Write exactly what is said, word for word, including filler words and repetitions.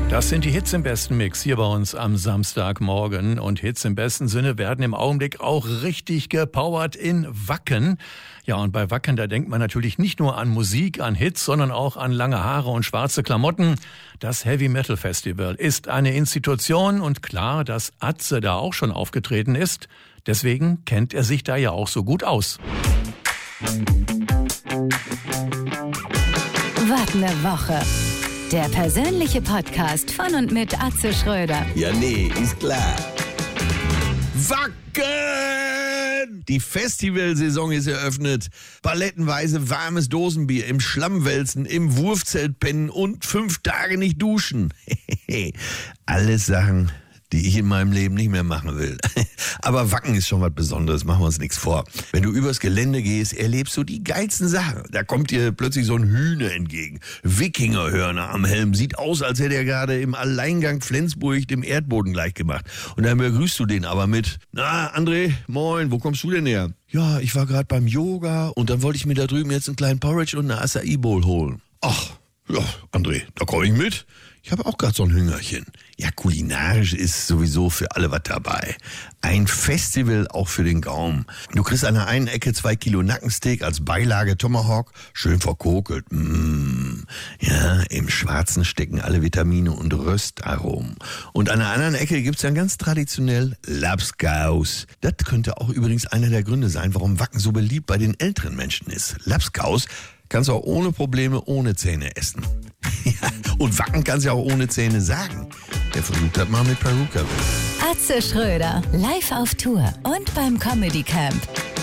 Das sind die Hits im besten Mix hier bei uns am Samstagmorgen. Und Hits im besten Sinne werden im Augenblick auch richtig gepowert in Wacken. Ja, und bei Wacken, da denkt man natürlich nicht nur an Musik, an Hits, sondern auch an lange Haare und schwarze Klamotten. Das Heavy Metal Festival ist eine Institution und klar, dass Atze da auch schon aufgetreten ist. Deswegen kennt er sich da ja auch so gut aus. Wacken eine Woche. Der persönliche Podcast von und mit Atze Schröder. Ja, nee, ist klar. Wacken! Die Festivalsaison ist eröffnet. Palettenweise warmes Dosenbier im Schlammwälzen, im Wurfzelt pennen und fünf Tage nicht duschen. Alles Sachen, die ich in meinem Leben nicht mehr machen will. Aber Wacken ist schon was Besonderes, machen wir uns nichts vor. Wenn du übers Gelände gehst, erlebst du die geilsten Sachen. Da kommt dir plötzlich so ein Hühner entgegen. Wikingerhörner am Helm. Sieht aus, als hätte er gerade im Alleingang Flensburg dem Erdboden gleichgemacht. Und dann begrüßt du den aber mit: Na, André, moin, wo kommst du denn her? Ja, ich war gerade beim Yoga und dann wollte ich mir da drüben jetzt einen kleinen Porridge und eine Acai Bowl holen. Ach, ja, André, da komme ich mit. Ich habe auch gerade so ein Hüngerchen. Ja, kulinarisch ist sowieso für alle was dabei. Ein Festival auch für den Gaumen. Du kriegst an der einen Ecke zwei Kilo Nackensteak als Beilage Tomahawk, schön verkokelt. Mmh. Ja, im Schwarzen stecken alle Vitamine und Röstaromen. Und an der anderen Ecke gibt's dann ganz traditionell Labskaus. Das könnte auch übrigens einer der Gründe sein, warum Wacken so beliebt bei den älteren Menschen ist. Labskaus kannst du auch ohne Probleme ohne Zähne essen. Ja, und Wacken kannst du auch ohne Zähne sagen. Der versucht das mal mit Peruka. Atze Schröder, live auf Tour und beim Comedy Camp.